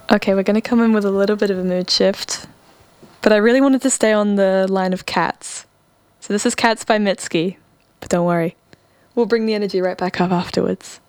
Okay, we're gonna come in with a little bit of a mood shift, but I really wanted to stay on the line of Cats. So this is Cats by Mitski, but don't worry, we'll bring the energy right back up afterwards.